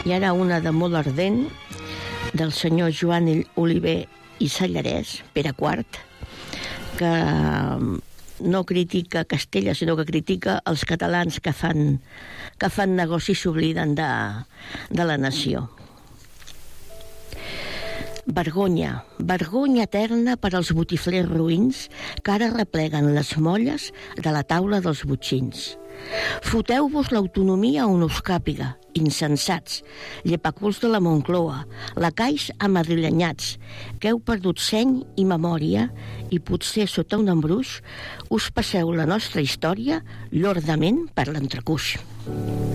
hi ha una de molt ardent del senyor Joan Oliver i Sallarès, Pere IV, que no critica Castella, sinó que critica els catalans que fan negoci i s'obliden de la nació. Vergonya, vergonya eterna per als botiflers roïns que ara repleguen les molles de la taula dels botxins. Foteu-vos l'autonomia on us càpiga, insensats, llepaculs de la Moncloa, lacais amadrilenyats, que heu perdut seny i memòria i potser sota un embruix us passeu la nostra història llordament per l'entrecuix.